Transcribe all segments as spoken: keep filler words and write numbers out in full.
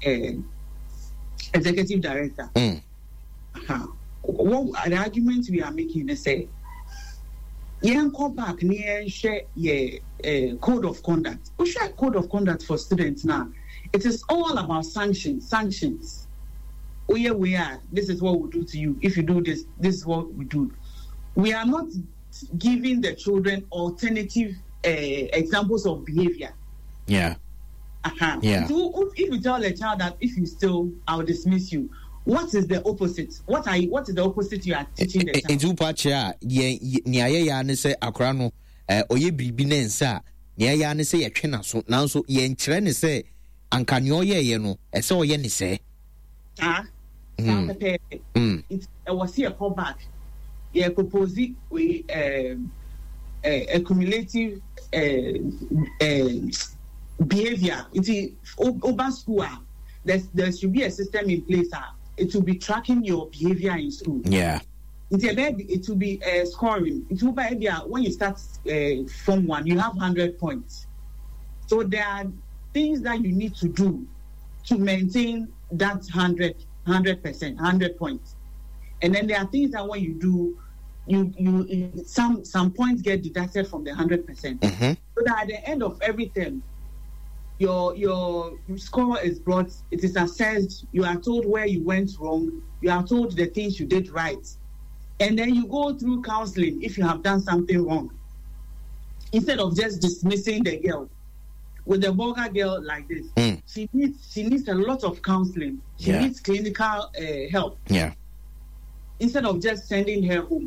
uh, executive director. Mm. Uh-huh. What the argument we are making is say, yeah, go back near share yeah uh, code of conduct. We share code of conduct for students now. It is all about sanctions. Sanctions. Oh yeah, we are. This is what we do to you. If you do this, this is what we do. We are not giving the children alternative uh, examples of behavior. Yeah. Uh-huh. Yeah. So if you tell a child that if you still, I'll dismiss you. What is the opposite? What are you, what is the opposite you are teaching the child? Into pacha ye nia ye ya ne se akra no eh oye bibi ne nsa nia ya ne se ye twena so nanso ye nkyere ne se anka ne oye ye no e se oye ne se ah mm. mm. It uh, was here call back. Yeah, propose we um uh, uh, accumulative uh, uh, behavior. It's over school. There's, there should be a system in place. Uh, it will be tracking your behavior in school. Yeah. It, it will be uh, scoring. It will be uh, when you start uh, Form one, you have one hundred points. So there are things that you need to do to maintain that one hundred, one hundred percent, one hundred points. And then there are things that when you do, you you some some points get deducted from the one hundred percent. Mm-hmm. So that at the end of every term, Your your score is brought, it is assessed, you are told where you went wrong, you are told the things you did right. And then you go through counseling if you have done something wrong. Instead of just dismissing the girl. With the vulgar girl like this, mm. she needs she needs a lot of counseling. She yeah. needs clinical uh, help. Yeah. Instead of just sending her home.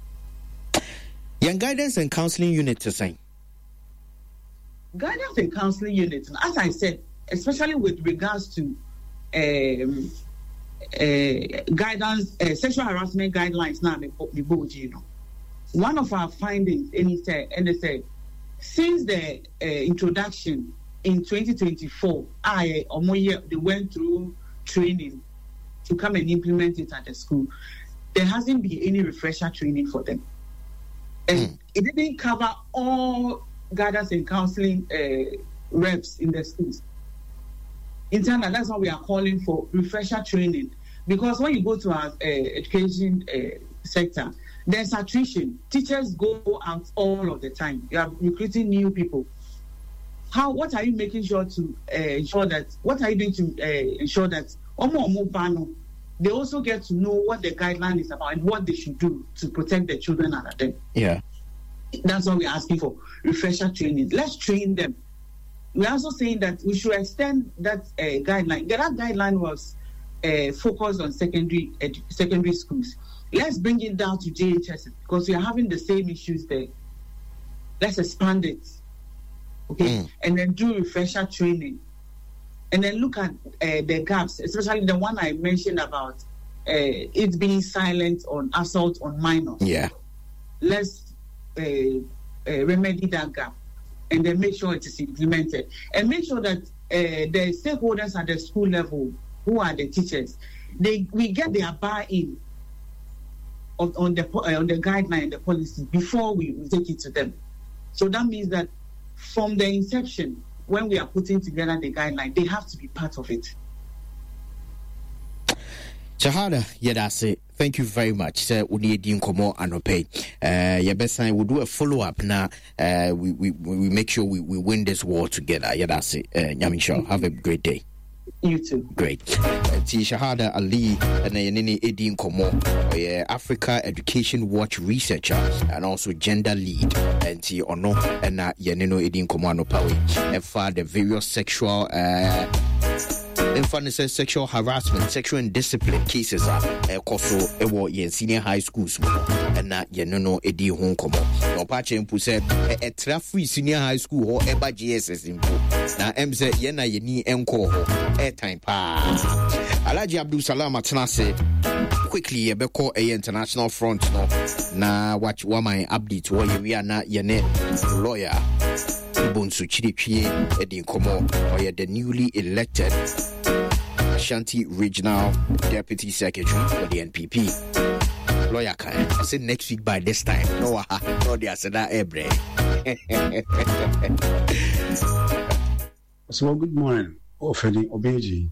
Young guidance and counseling unit to say. Guidance and counseling units, as I said, especially with regards to um, uh, guidance, uh, sexual harassment guidelines now, you know, one of our findings, and he said, and they said, since the uh, introduction in twenty twenty-four, I or more year they went through training to come and implement it at the school. There hasn't been any refresher training for them, and mm. it didn't cover all guidance and counseling uh, reps in the schools. In China, that's why we are calling for refresher training. Because when you go to our uh, education uh, sector, there's attrition. Teachers go out all of the time. You are recruiting new people. How? What are you making sure to uh, ensure that? What are you doing to uh, ensure that they also get to know what the guideline is about and what they should do to protect the children out of them? Yeah. That's what we're asking for, refresher training. Let's train them. We're also saying that we should extend that uh, guideline. That guideline was uh, focused on secondary edu- secondary schools. Let's bring it down to J H S because we are having the same issues there. Let's expand it, okay? Mm. And then do refresher training. And then look at uh, the gaps, especially the one I mentioned about uh, it being silent on assault on minors. Yeah. Let's Uh, uh, remedy that gap and then make sure it is implemented and make sure that uh, the stakeholders at the school level who are the teachers they we get their buy-in of, on the uh, on the guideline, the policy before we, we take it to them. So that means that from the inception when we are putting together the guideline they have to be part of it. Shahada Yedase, thank you very much. Sir, we need in Komo and pay. Uh, your best sign, we'll do a follow up now. Uh, we, we, we make sure we, we win this war together. Yedase, uh, Nyamisha, have a great day. You too. Great. Ti Shahada Ali and Nini Edin Komo, Africa Education Watch researcher and also gender lead. And Ti Ono and Yanino Edin Komano Pawe. And for the various sexual uh infant sexual harassment, sexual indiscipline cases are also in senior high schools and not Yanono Edi Hong Kong. No patching said a traffic senior high school or Eba G S S in now M Z Yena Yeni Enko airtime pa Alaji Abdul Salam Atnase quickly a beko a international front no na watch one my update where we are not Yene lawyer Bonsu Chiripi Edin Komo or the newly elected Ashanti Regional Deputy Secretary for the N P P. Lawyer Kaya, I said next week by this time. No, no, they said that every. So good morning, Ofeli Obeji.